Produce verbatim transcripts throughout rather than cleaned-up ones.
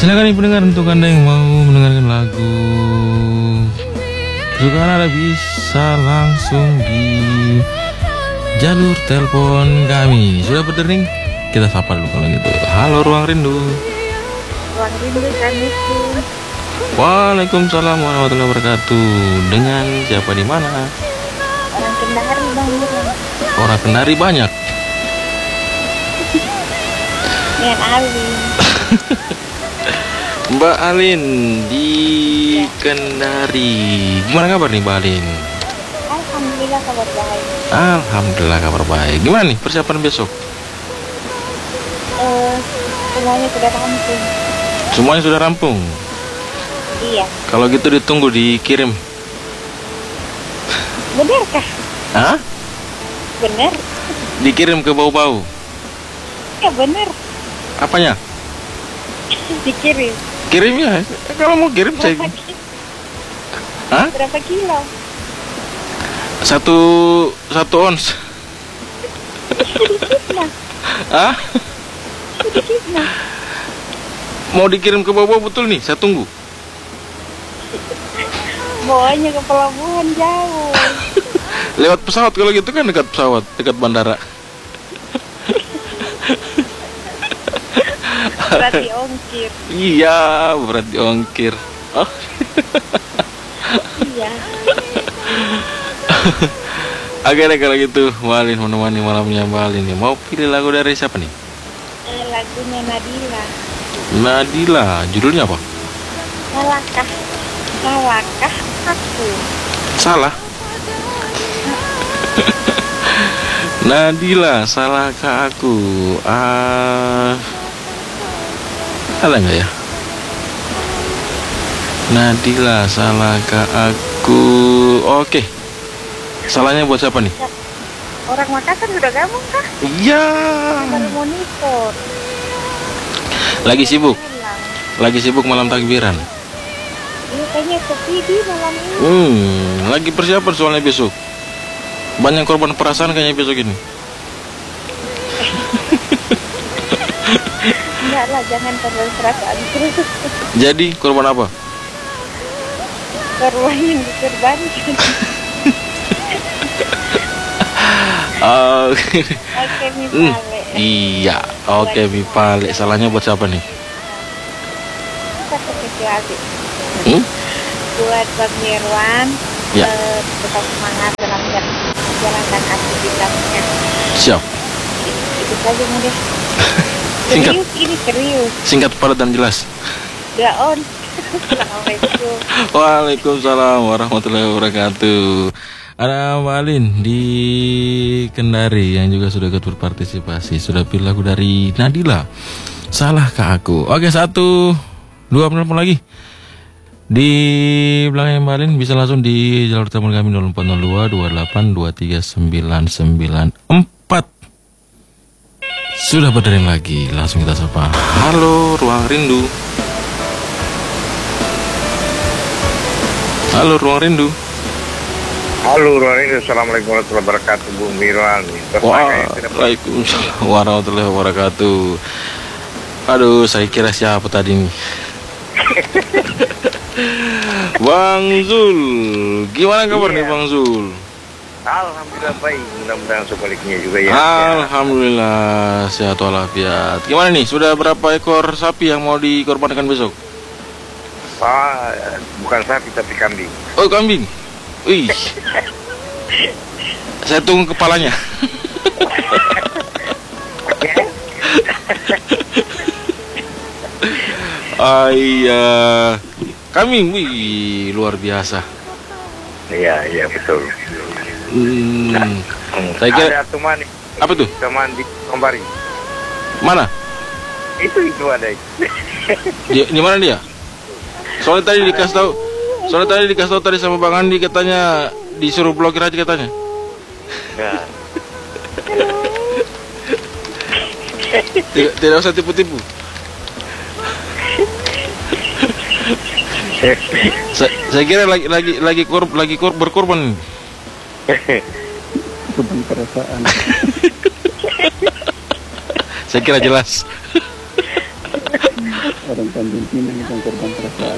Silakan nih pendengar, untuk Anda yang mau mendengarkan lagu kesukaan Anda bisa langsung di jalur telepon kami. Sudah berdering? Kita sapa dulu kalau gitu. Halo Ruang Rindu. Ruang Rindu kami. Waalaikumsalam warahmatullahi wabarakatuh. Dengan siapa di mana? Orang Kendari Bang Miran. Orang Kendari banyak. Dengan Alin. Mbak Alin di Kendari. Gimana kabar nih Mbak Alin? Alhamdulillah kabar baik. Alhamdulillah kabar baik. Gimana nih persiapan besok? Uh, semuanya sudah rampung. Semuanya sudah rampung? Iya. Kalau gitu ditunggu dikirim. Benarkah? Hah? Benar. Dikirim ke bau-bau? Ya benar. Apanya? Dikirim. Kirim ya. Kalau mau kirim saya. Berapa kilo? Hah? Berapa kilo? Satu satu ons. Sedikit lah. Hah? Sedikit lah. Mau dikirim ke bau-bau betul nih. Saya tunggu. Bawanya ke pelabuhan jauh. Lewat pesawat kalau gitu kan, dekat pesawat, dekat bandara. Berarti ongkir. Iya, berarti ongkir. Oh. Iya. Oke deh kalau gitu, Malin menemani malamnya Malin ya. Mau pilih lagu dari siapa nih? Eh, lagunya Nadila. Nadila, judulnya apa? Salahkah? Salahkah aku? Salah. Nadila, salahkah aku? Ah, salah nggak ya? Nadila, salahkah aku? Oke. Salahnya buat siapa nih? Orang Makassar sudah gabung kah? Iya. Baru monitor. Lagi sibuk. Hilang. Lagi sibuk malam takbiran. Ini kayaknya sepi di malam ini. Hmm, lagi persiapan soalnya besok. Banyak korban perasaan kayaknya besok ini. Enggak lah, jangan korban perasaan terus. Jadi korban apa? Korban yang dikorbankan. Oke. Oke, Hmm, Mipale. iya, oke Mipale. Salahnya buat siapa nih? Kita kecil lagi. Hmm? Buat Bang Mirwan, Ya. eh, tetap semangat dalam menjalankan aktivitasnya. Siap. Itu saja mudah. Singkat. Serius, ini serius. Singkat, padat dan jelas. Gak on. Assalamualaikum. Waalaikumsalam warahmatullahi wabarakatuh. Ada Mbak Alin di Kendari yang juga sudah ikut berpartisipasi. Sudah pilih lagu dari Nadila, Salahkah Aku. Oke, satu dua menelpon lagi di belakangnya Mbak Alin. Bisa langsung di jalur telepon kami nol empat nol dua dua delapan dua tiga sembilan sembilan empat. Sudah berdering lagi. Langsung kita sapa. Halo Ruang Rindu. Halo Ruang Rindu. Halo Ruang Rindu. Assalamualaikum warahmatullahi wabarakatuh, Bung Mirwan. Waalaikumsalam warahmatullahi wabarakatuh. Aduh, saya kira siapa tadi nih? Bang Zul, gimana kabar Iya. nih Bang Zul? Alhamdulillah baik, mudah-mudahan sebaliknya juga ya. Alhamdulillah sehat walafiat. Gimana nih, sudah berapa ekor sapi yang mau dikorbankan besok? Ah, bukan sapi tapi kambing. Oh, kambing. Wih. Saya tunggu kepalanya. Ah iya, kambing, wih, luar biasa. Iya, iya betul. Hmm, Hmm, saya kira ada teman, apa tuh? teman di Kembari. Mana? Itu itu ada. Di, di mana dia? Soalnya tadi dikasih tahu, soalnya tadi dikasih tahu tadi sama Bang Andi, katanya disuruh blokir aja katanya. Nah, Tidak, tidak usah tipu-tipu. Sa saya kira lagi lagi lagi kor lagi kor berkorban. Korban perasaan. Saya kira jelas. orang Tanjung Pinang yang korban perasaan.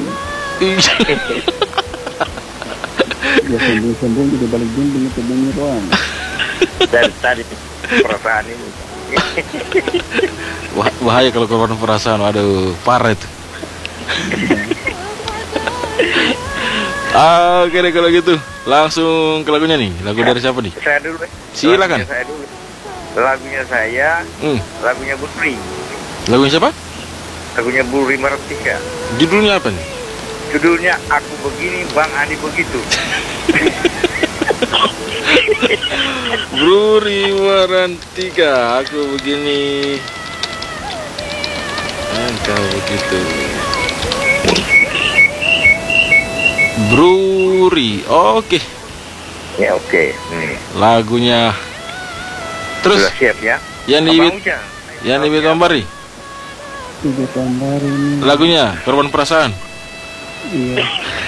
Dia sembunyi-sembunyi di balik dinding itu Bung Mirwan. Dari tadi perasaan ini. Wah, bahaya kalau korban perasaan. Aduh, parah itu. Ah, oke deh kalau gitu. Langsung ke lagunya nih. Lagu dari siapa nih? Saya dulu. Silakan. Lagunya saya dulu. Lagunya saya, Hmm. lagunya Buri. Lagunya siapa? Lagunya Buri Martika. Judulnya apa nih? Judulnya Aku Begini, Bang Adi Begitu. Bruri Warantika, aku begini, engkau begitu. Bruri, oke. Ya oke. Hmm. Lagunya. Terus Sudah siap ya? yang di Abang Ujang. yang di Tambari. Tiga gambar ini. Lagunya Korban Perasaan. Iya.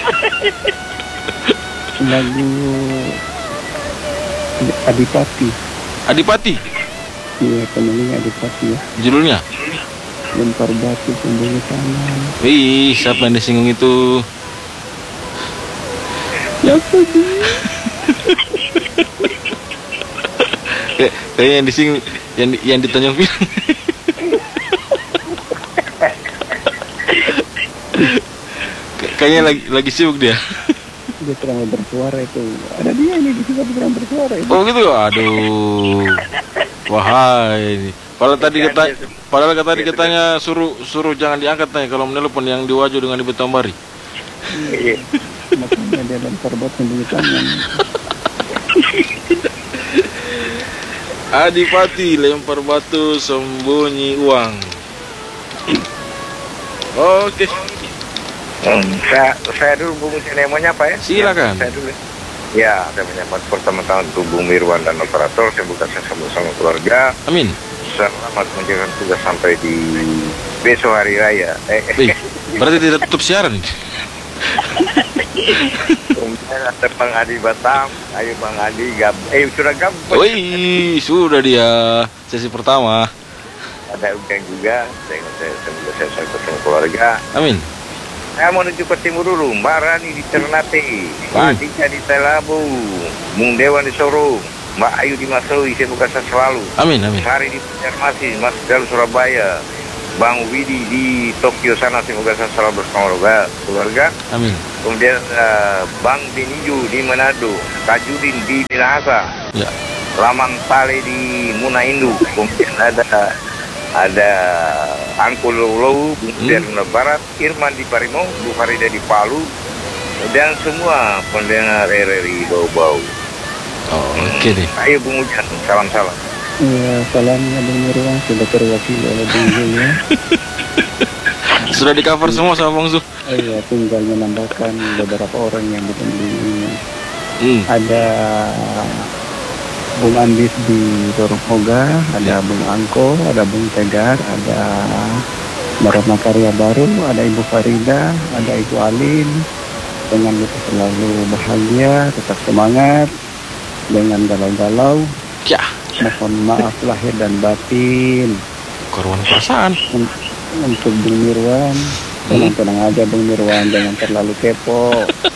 Lagu Adipati. Adipati. Iya, penulisnya Adipati ya. Judulnya. Lempar batu sembunyi tangan. Wih, siapa yang disinggung itu? Siapa sih? Kayak kayaknya yang disinggung yang di, yang di Tanjung Pinang. Kayaknya lagi lagi sibuk dia. Dia terang bersuara itu. Ada dia ini di sini terang bersuara itu. Oh gitu, aduh, wahai. Padahal tadi kata, padahal kata tadi katanya suruh suruh jangan diangkat nih kalau menelpon yang di Wajo dengan di Betambari. Iya. Makanya dia lempar batu sembunyi tangan. Adipati lempar batu sembunyi uang. Oke, Hmm, saya, saya dulu Bung Ujang namanya apa ya? Silakan. Ya, saya dulu. Ya, saya menyambut pertama-tama untuk Bung Mirwan dan operator. Saya buka saya sama-sama keluarga. amin. Selamat menjalankan tugas sampai di besok hari raya. Eh, Wih, berarti tidak tutup siaran. kemudian ada Bang Adi Batam. Ayo Bang Adi, gab eh sudah gabung. Wih, sudah dia sesi pertama. Ada Ujang juga. Saya saya semoga saya saya bersama keluarga. Amin. Saya mau menuju ke timur dulu. Mbak Rani di Ternate, Pak Dika di Telabu, Bung Dewan di Sorong, Mbak Ayu di Masawi. Saya buka saya selalu. Amin, amin. Hari di Banjarmasin, Mas Dal Surabaya, Bang Widi di Tokyo sana. Semoga saya selalu bersama keluarga. keluarga. Amin. Kemudian uh, Bang Beniju di Manado, Tajudin di Minahasa, Ya. Laman Pale di Munaindu. Kemudian ada ada Angkul Lolo, kemudian Hmm. Barat, Irman di Parimo, Bu Farida di Palu, dan semua pendengar R R I Bau-Bau. Oh, oke deh. Ayo Bung Ujang, salam-salam. Iya, salamnya Bung Mirwan sudah terwakili oleh Bung Zul ya. Sudah di cover semua sama Bang Zu. Iya, tinggal menambahkan beberapa orang yang ditemui. Hmm. Ada Bung Andis di Dorong Hoga, ada Bung Angko, ada Bung Tegar, ada Barama Karya Baru, ada Ibu Farida, ada Ibu Alin. Dengan lupa selalu bahagia, tetap semangat, dengan galau-galau. Ya, Mohon maaf lahir dan batin. korban perasaan. Un- Untuk Bung Mirwan, tenang-tenang aja Bung Mirwan, jangan terlalu kepo.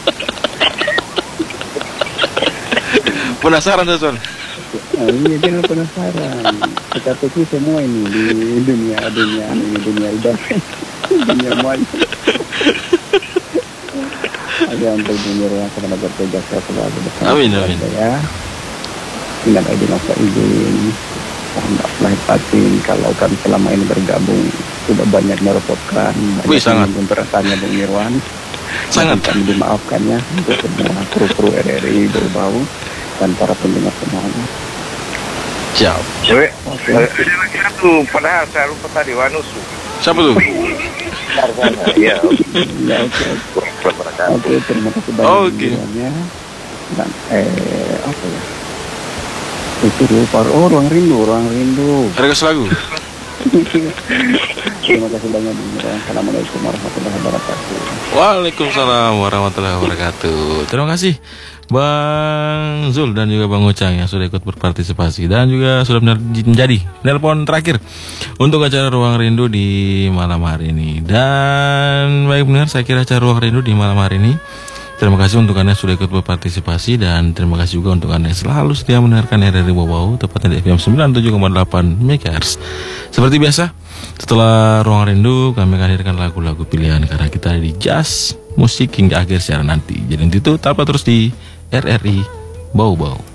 Penasaran saya, Son. Nah, iya, jangan penasaran. Kita tuju semua ini di dunia dunia ini dunia ibadah, dunia maya. Ada untuk Bung Mirwan karena bertugas selalu bersama Amin, keluarga amin. ya. Tidak ada masa izin. Tambah lahir batin kalau kan selama ini bergabung sudah banyak merepotkan, Wih, banyak sangat. menyinggung perasaannya Bung Mirwan. Sangat. Kami dimaafkan ya untuk semua kru-kru R R I Berbau dan para pendengar semuanya. Siap. Oke. Satu, padahal saya lupa tadi Wanusu. Siapa tuh? Iya. Ya, oke, oke. Oke, terima kasih banyak Oke. Mirwannya. Dan eh apa ya? Itu lupa. Oh, ruang rindu, ruang rindu. Request lagu. Terima kasih banyak. Assalamualaikum warahmatullahi wabarakatuh. Waalaikumsalam warahmatullahi wabarakatuh. Terima kasih Bang Zul dan juga Bang Ucang yang sudah ikut berpartisipasi dan juga sudah menjadi telepon terakhir untuk acara Ruang Rindu di malam hari ini. Dan baik benar, saya kira acara Ruang Rindu di malam hari ini, terima kasih untuk Anda yang sudah ikut berpartisipasi dan terima kasih juga untuk Anda yang selalu setia mendengarkan R R I Bau-Bau tepatnya di F M sembilan puluh tujuh koma delapan megahertz. Seperti biasa, setelah Ruang Rindu kami akan hadirkan lagu-lagu pilihan karena kita ada di Jazz Musik hingga akhir siaran nanti. Jadi itu tetap terus di R R I Bau-Bau.